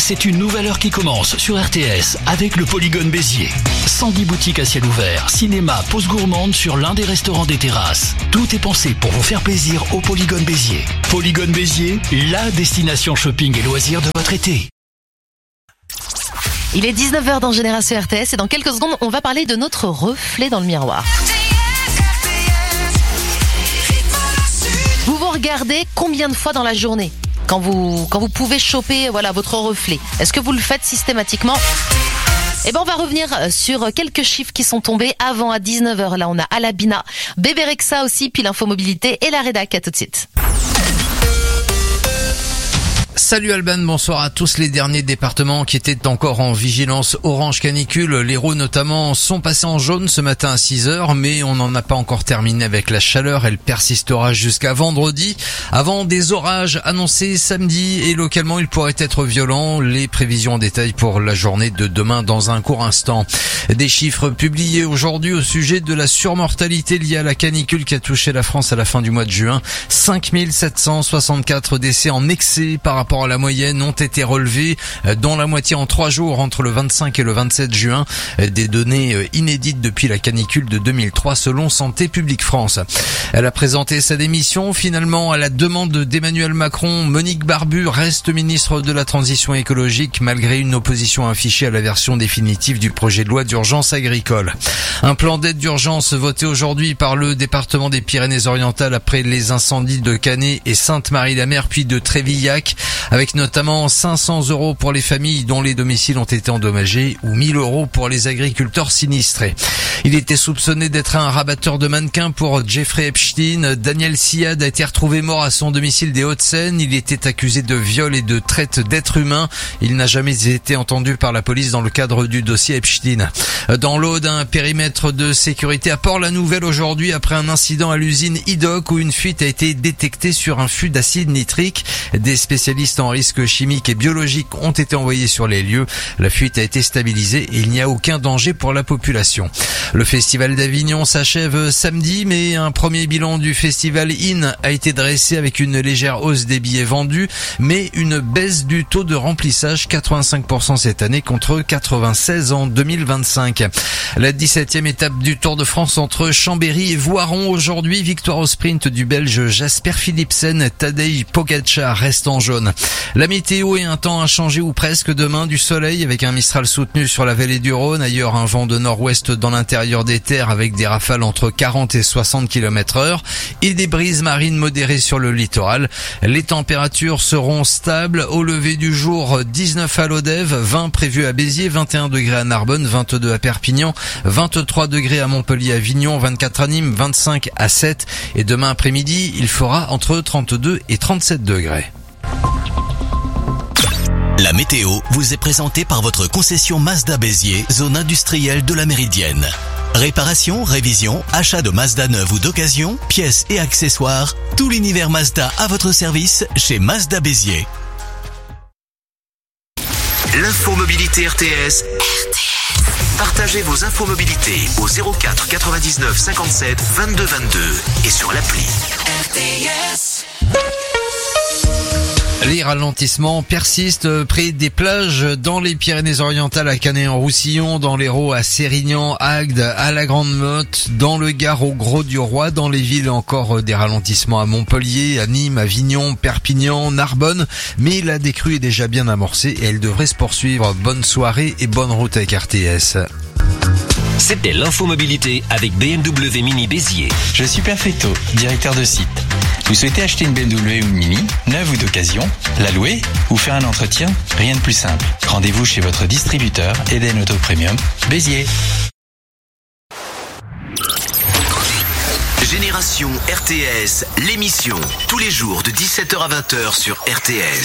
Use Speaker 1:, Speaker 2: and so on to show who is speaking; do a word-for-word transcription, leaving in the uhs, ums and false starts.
Speaker 1: C'est une nouvelle heure qui commence sur R T S avec le Polygone Béziers. cent dix boutiques à ciel ouvert, cinéma, pause gourmande sur l'un des restaurants des terrasses. Tout est pensé pour vous faire plaisir au Polygone Béziers. Polygone Béziers, la destination shopping et loisirs de votre été.
Speaker 2: Il est dix-neuf heures dans Génération R T S et dans quelques secondes, on va parler de notre reflet dans le miroir. Vous vous regardez combien de fois dans la journée quand vous, quand vous pouvez choper voilà, votre reflet? Est-ce que vous le faites systématiquement? Eh ben, on va revenir sur quelques chiffres qui sont tombés avant à dix-neuf heures. Là, on a Alabina, Bébé Rexa aussi, puis l'infomobilité et la rédac. À tout de suite.
Speaker 3: Salut Alban, bonsoir à tous. Les derniers départements qui étaient encore en vigilance orange canicule, l'Hérault notamment, sont passés en jaune ce matin à six heures, mais on n'en a pas encore terminé avec la chaleur. Elle persistera jusqu'à vendredi, avant des orages annoncés samedi et localement ils pourraient être violents. Les prévisions en détail pour la journée de demain dans un court instant. Des chiffres publiés aujourd'hui au sujet de la surmortalité liée à la canicule qui a touché la France à la fin du mois de juin. cinq mille sept cent soixante-quatre décès en excès par rapport à la moyenne ont été relevés, dont la moitié en trois jours entre le vingt-cinq et le vingt-sept juin. Des données inédites depuis la canicule de deux mille trois selon Santé publique France. Elle a présenté sa démission finalement à la demande d'Emmanuel Macron. Monique Barbu reste ministre de la Transition écologique malgré une opposition affichée à la version définitive du projet de loi d'urgence agricole. Un plan d'aide d'urgence voté aujourd'hui par le département des Pyrénées-Orientales après les incendies de Canet et Sainte-Marie-la-Mer puis de Trévillac, avec notamment cinq cents euros pour les familles dont les domiciles ont été endommagés ou mille euros pour les agriculteurs sinistrés. Il était soupçonné d'être un rabatteur de mannequins pour Jeffrey Epstein. Daniel Siad a été retrouvé mort à son domicile des Hauts-de-Seine. Il était accusé de viol et de traite d'êtres humains. Il n'a jamais été entendu par la police dans le cadre du dossier Epstein. Dans l'Aude, un périmètre de sécurité à Port-la-Nouvelle aujourd'hui après un incident à l'usine Idoc où une fuite a été détectée sur un fût d'acide nitrique. Des spécialistes en risques chimiques et biologiques ont été envoyés sur les lieux. La fuite a été stabilisée et il n'y a aucun danger pour la population. Le festival d'Avignon s'achève samedi, mais un premier bilan du festival In a été dressé avec une légère hausse des billets vendus, mais une baisse du taux de remplissage, quatre-vingt-cinq pour cent cette année contre quatre-vingt-seize en deux mille vingt-cinq. La dix-septième étape du Tour de France entre Chambéry et Voiron aujourd'hui, victoire au sprint du Belge Jasper Philipsen. Tadej Pogačar reste en jaune. La météo et un temps inchangé ou presque demain, du soleil avec un Mistral soutenu sur la vallée du Rhône, ailleurs un vent de nord-ouest dans l'intérieur des terres avec des rafales entre quarante et soixante kilomètres heure et des brises marines modérées sur le littoral. Les températures seront stables au lever du jour, dix-neuf à Lodève, vingt prévus à Béziers, vingt et un degrés à Narbonne, vingt-deux à Perpignan, vingt-trois degrés à Montpellier, Avignon, vingt-quatre à Nîmes, vingt-cinq à Sète et demain après-midi, il fera entre trente-deux et trente-sept degrés.
Speaker 1: La météo vous est présentée par votre concession Mazda Béziers, zone industrielle de la Méridienne. Réparation, révision, achat de Mazda neuve ou d'occasion, pièces et accessoires, tout l'univers Mazda à votre service chez Mazda Béziers.
Speaker 4: L'infomobilité R T S. R T S. Partagez vos infomobilités au zéro quatre quatre-vingt-dix-neuf cinquante-sept vingt-deux vingt-deux et sur l'appli. R T S.
Speaker 3: Les ralentissements persistent près des plages dans les Pyrénées-Orientales à Canet-en-Roussillon, dans l'Hérault à Sérignan, Agde, à la Grande-Motte, dans le Gard au Grau-du-Roi, dans les villes encore des ralentissements à Montpellier, à Nîmes, Avignon, Perpignan, Narbonne, mais la décrue est déjà bien amorcée et elle devrait se poursuivre. Bonne soirée et bonne route avec R T S.
Speaker 1: C'était l'infomobilité avec B M W Mini Béziers.
Speaker 5: Je suis Perfecto, directeur de site. Vous souhaitez acheter une B M W ou une Mini, neuve ou d'occasion, la louer ou faire un entretien? Rien de plus simple. Rendez-vous chez votre distributeur Eden Auto Premium, Béziers.
Speaker 4: Génération R T S, l'émission, tous les jours de dix-sept heures à vingt heures sur R T S.